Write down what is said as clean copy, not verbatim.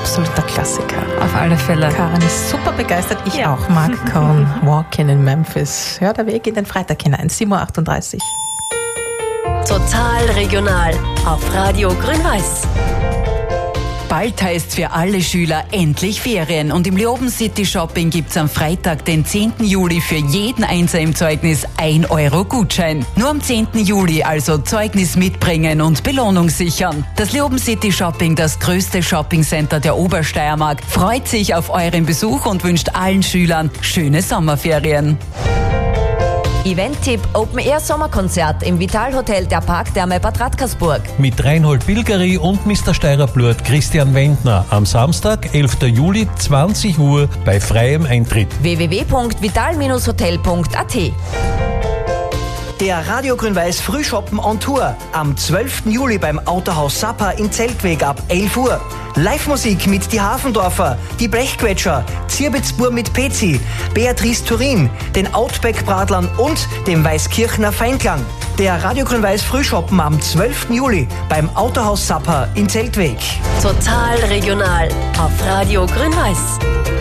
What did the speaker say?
absoluter Klassiker. Auf alle Fälle. Karin ist super begeistert, ich auch. Mark Cohn, Walking in Memphis. Ja, der Weg in den Freitag hinein, 7.38 Uhr. Total regional auf Radio Grün-Weiß. Bald heißt für alle Schüler endlich Ferien und im Leoben City Shopping gibt's am Freitag, den 10. Juli für jeden Einser im Zeugnis 1 Euro Gutschein. Nur am 10. Juli also Zeugnis mitbringen und Belohnung sichern. Das Leoben City Shopping, das größte Shoppingcenter der Obersteiermark, freut sich auf euren Besuch und wünscht allen Schülern schöne Sommerferien. Event-Tipp: Open-Air-Sommerkonzert im Vital-Hotel der Parktherme Bad Radkersburg. Mit Reinhold Bilgeri und Mr. Steirerblut Christian Wendner am Samstag, 11. Juli, 20 Uhr bei freiem Eintritt. www.vital-hotel.at. Der Radio Grün-Weiß Frühshoppen on Tour am 12. Juli beim Autohaus Sapper in Zeltweg ab 11 Uhr. Live-Musik mit die Hafendorfer, die Blechquetscher, Zierbitzbur mit Pezi, Beatrice Turin, den Outback-Bradlern und dem Weißkirchner Feinklang. Der Radio Grün-Weiß Frühshoppen am 12. Juli beim Autohaus Sapper in Zeltweg. Total regional auf Radio Grün-Weiß.